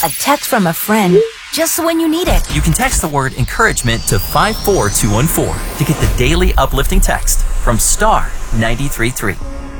A text from a friend just when you need it. You can text the word encouragement to 54214 to get the daily uplifting text from Star 93.3.